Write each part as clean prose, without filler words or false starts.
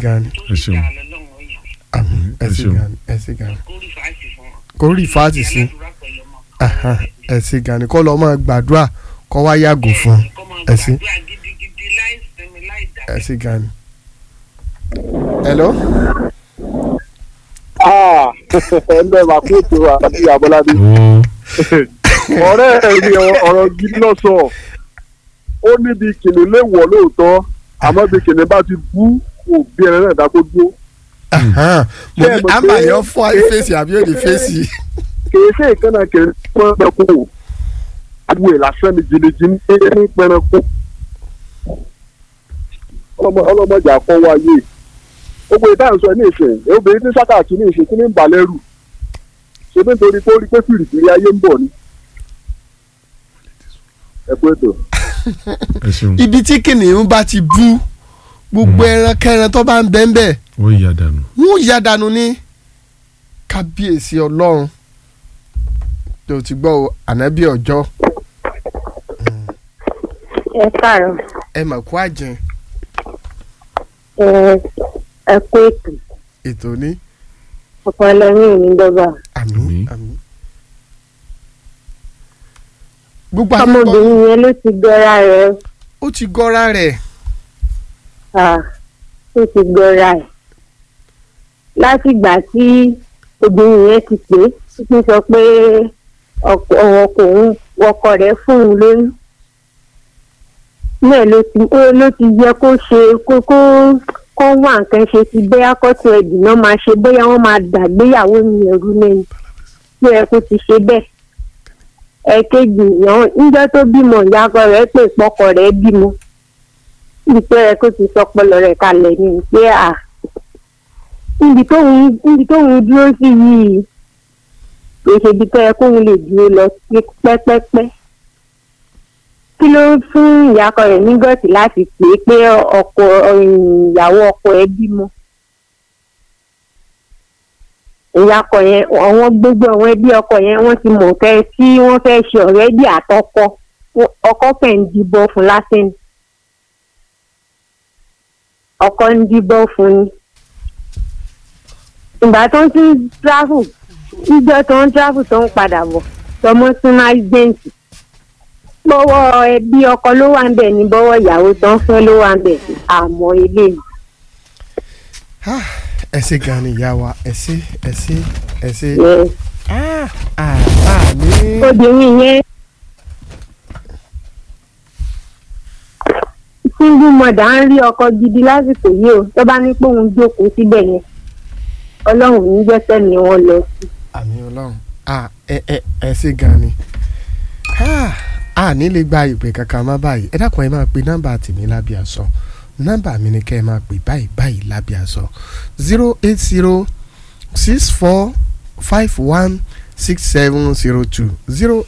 gan ni. ẹ ṣeun. àmín ẹ ṣé gan ni ẹ ṣé gan ni. kó rí fáàtì sí ẹ ṣé gan ni kó lọ máa gbàdúrà kó wá yàgò fún ẹ ṣé ẹ ṣé gan ni. hello. ẹnlẹ́ máa kó ètò àti Abọ́ládé ọ̀rẹ́ ẹ̀ ní ọ̀rọ̀ gidi náà sọ ó níbi kìnìún lè wọ̀ lóòótọ́ àmọ́ bí kìnìún bá ti bú òbí ẹ̀rẹ́ náà dákó dúró. mo ní àmàlẹ́ ọ̀fọ̀ àìfèsì àbí òde fèsì. kìí ṣe ìkànnà kìnìún pọ́n pẹ́kú àgbo ìlàsán ni jìnnìjìnnì ní pẹ́rẹ́kú ọlọ́mọdé àkọ́wọ́ ayé gbogbo ìdáhùn sọ ní ìsìn obìnrin tí sákàtì ní ìsìn kí ní ń bà lẹ́rù ṣe bí nítorí pé ó rí pé fìrìfìrì ayé ń bọ̀ ni. ẹ kú ètò. ibi tí kìnìún bá ti bú gbogbo ẹran kẹran tó bá ń bẹ́ẹ̀ bẹ́ẹ̀ wọ́n yà dànù. wọ́n yà dànù ní kábíyèsí ọlọ́run tó ti gbọ́ o ànábì ọjọ́. ẹ káàárọ̀. ẹ mà kú àjẹ́. ẹ kú ètò. ètò ní. ọ̀pọ̀ ẹlẹ́rìn ò ní dọ́gba. àmín àmín. gbogbo ọmọbìnrin yẹn ló ti gọra rẹ̀. ó ti gọra rẹ̀. ó ti gọra ẹ̀. látìgbà tí obìnrin yẹn ti pè é títí sọ pé ọkọ rẹ̀ fún un lóyún. náà ló ti yẹ kó ṣe kó wá nǹkan ṣe ti bóyá kọ́tù ẹ̀dùn náà máa ṣe bóyá wọ́n máa dàgbéyàwó mi ẹ̀rú lẹ́yìn tí ẹ kó ti ṣe bẹ́ẹ̀. ẹ̀kejì níjọ́ tó bímọ ìyàgò rẹ̀ pé pọkọ rẹ̀ bímọ nítorí ẹ kó ti sọpọlọ rẹ̀ kalẹ̀ ní pé níbi tóun dúró sí yìí kò ṣe ibi tó yẹ kóun lè dúró lọ sí pẹ́pẹ́pẹ́. kí ló fún ìyàkọ rẹ̀ ní gọ́ọ̀tì láti pè é pé ìyàwó ọkọ ẹ̀ bímọ. ìyàkọ yẹn àwọn gbogbo àwọn ẹbí ọkọ yẹn wọ́n ti mọ̀ kẹ́ tí wọ́n fẹ́ ṣe ọ̀rẹ́ bí àtọkọ ọkọ fẹ́ ń dìbò fún lásán ọkọ ń dìbò fún ni. ìgbà tó ń tún travel ìjọ tó ń travel tó ń padà bọ̀ tọmọ sún àìdẹ́ǹtì bọ́wọ́ ẹbí ọkọ ló wà ń bẹ̀ ní bọ́wọ́ ìyàwó tó ń fẹ́ ló wà ń bẹ̀ àmọ́ eléyìí. ẹ ṣé gan ni ìyá wa ẹ ṣé. obìnrin yẹn single mother ń rí ọkọ gidi lásìkò yìí o tó bá ní pé òun jókòó síbẹ̀ yẹn ọlọ́run ní gbẹ́sẹ̀ ni wọ́n lọ sí. àmín ọlọ́run ẹ ṣé gan ni ní lè gba ìpè kankan má báyìí ẹ dákun ẹ máa pe nọ́mbà tèmi lábẹ́ aṣọ nọ́mbà mi ni kẹ́ ẹ máa pè báyìí lábẹ́ aṣọ 08064516702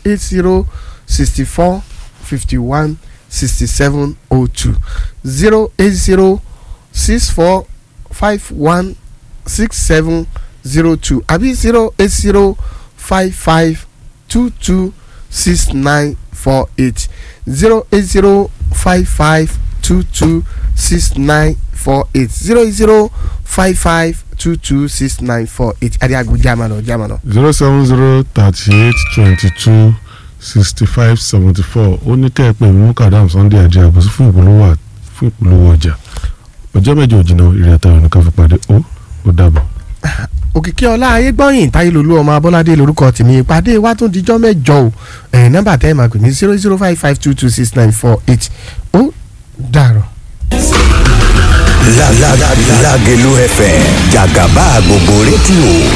08064516702 08064516702 àbí 08055226948 08055226948 08055226948 adiago jamano 07038226574 ó ní kẹ́ ẹ pè mú kàdámù Sunday ajé àbòsí fún ìpolówó ọjà ọjọ́ mẹ́jọ òjìnà ìrẹ̀tà ọ̀nà kan fi pàdé ó dàbọ̀. òkìkí ọlá ayégbọ́yìn táyélólú ọmọ abọ́ládé lórúkọ tèmi ìpàdé wa tún dijọ́ mẹ́jọ o nọ́mbà tẹ́ ẹ máa pè ní 005522694 ó dàrọ̀. Lágelú FM jàgàbá gbogbo rédíò.